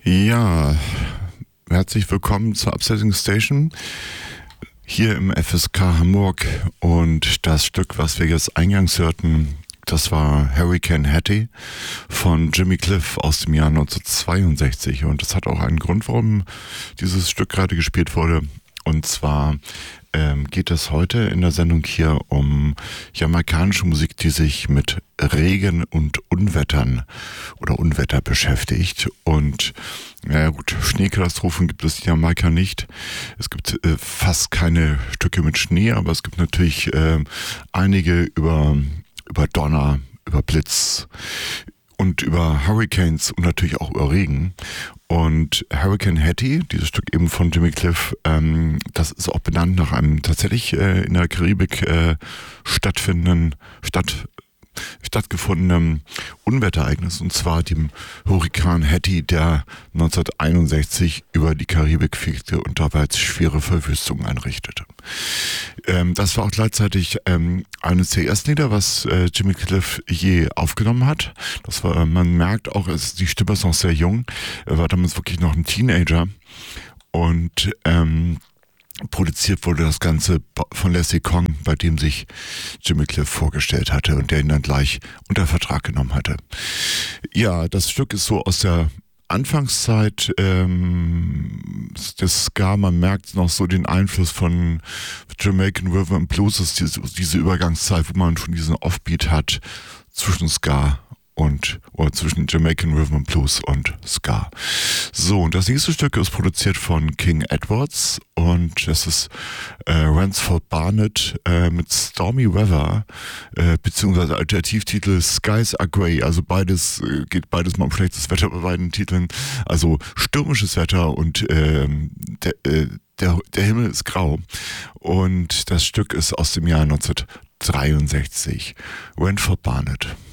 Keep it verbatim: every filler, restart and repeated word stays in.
Ja, herzlich willkommen zur Upsetting Station hier im F S K Hamburg, und das Stück, was wir jetzt eingangs hörten, das war Hurricane Hattie von Jimmy Cliff aus dem Jahr neunzehnhundertzweiundsechzig, und das hat auch einen Grund, warum dieses Stück gerade gespielt wurde. Und zwar ähm, geht es heute in der Sendung hier um jamaikanische Musik, die sich mit Regen und Unwettern oder Unwetter beschäftigt. Und naja gut, Schneekatastrophen gibt es in Jamaika nicht. Es gibt äh, fast keine Stücke mit Schnee, aber es gibt natürlich äh, einige über, über Donner, über Blitz und über Hurricanes und natürlich auch über Regen. Und Hurricane Hattie, dieses Stück eben von Jimmy Cliff, ähm, das ist auch benannt nach einem tatsächlich äh, in der Karibik äh, stattfindenden, statt, stattgefundenen Unwetterereignis, und zwar dem Hurrikan Hattie, der neunzehnhunderteinundsechzig über die Karibik fegte und dabei schwere Verwüstungen anrichtete. Ähm, das war auch gleichzeitig ähm, eines der ersten Lieder, was äh, Jimmy Cliff je aufgenommen hat. Das war, man merkt auch, es, die Stimme ist noch sehr jung. Er war damals wirklich noch ein Teenager, und ähm, produziert wurde das Ganze von Leslie Kong, bei dem sich Jimmy Cliff vorgestellt hatte und der ihn dann gleich unter Vertrag genommen hatte. Ja, das Stück ist so aus der Anfangszeit ähm, des Ska. Man merkt noch so den Einfluss von Jamaican Rhythm and Blues, ist diese, diese Übergangszeit, wo man schon diesen Offbeat hat zwischen Ska und oder zwischen Jamaican Rhythm and Blues und Ska. So, und das nächste Stück ist produziert von King Edwards, und es ist äh, Ransford Barnett äh, mit Stormy Weather, äh, beziehungsweise Alternativtitel Skies Are Grey. Also beides äh, geht beides mal um schlechtes Wetter bei beiden Titeln. Also stürmisches Wetter und äh, der, äh, der, der Himmel ist grau. Und das Stück ist aus dem Jahr neunzehnhundertdreiundsechzig. Ransford Barnett.